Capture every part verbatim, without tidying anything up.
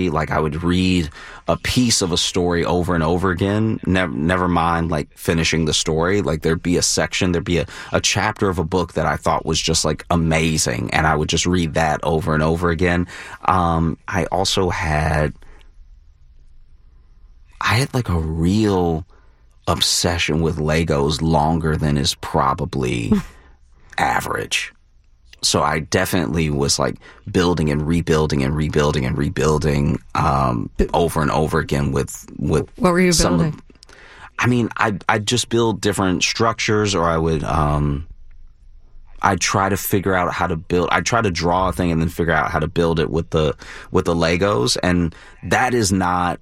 Like I would read a piece of a story over and over again, never, never mind like finishing the story. Like there'd be a section, there'd be a, a chapter of a book that I thought was just like amazing, and I would just read that over and over again. Um, I also had, I had like a real obsession with Legos longer than is probably average. So I definitely was like building and rebuilding and rebuilding and rebuilding um, over and over again with with what were you some building? Of, I mean, I I'd just build different structures, or I would um, I'd try to figure out how to build. I'd try to draw a thing and then figure out how to build it with the with the Legos, and that is not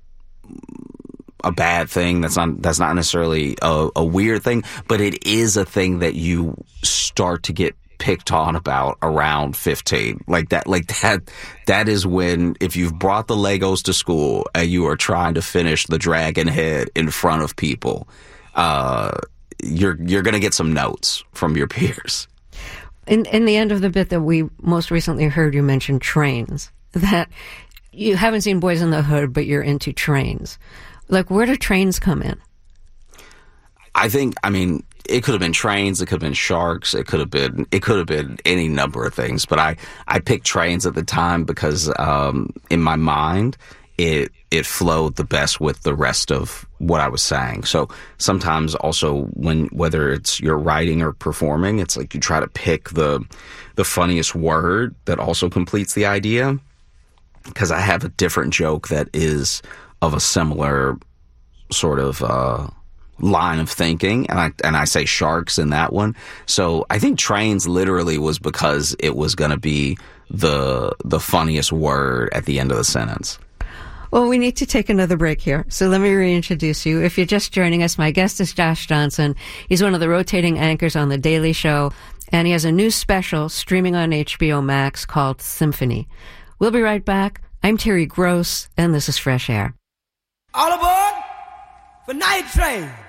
a bad thing. That's not that's not necessarily a, a weird thing, but it is a thing that you start to get picked on about around fifteen. Like that, like that, that is when, if you've brought the Legos to school and you are trying to finish the dragon head in front of people, uh, you're, you're going to get some notes from your peers. In, in the end of the bit that we most recently heard, you mentioned trains, that you haven't seen Boys in the Hood, but you're into trains. Like, where do trains come in? I think, I mean, it could have been trains, it could have been sharks, it could have been it could have been any number of things. But I, I picked trains at the time because um, in my mind it it flowed the best with the rest of what I was saying. So sometimes also when whether it's you're writing or performing, it's like you try to pick the the funniest word that also completes the idea. Because I have a different joke that is of a similar sort of uh, line of thinking, and I and I say sharks in that one. So I think trains literally was because it was going to be the the funniest word at the end of the sentence. Well, we need to take another break here, so let me reintroduce you. If you're just joining us, my guest is Josh Johnson. He's one of the rotating anchors on The Daily Show, and he has a new special streaming on H B O Max called Symphony. We'll be right back. I'm Terry Gross, and this is Fresh Air. All aboard for Night Train.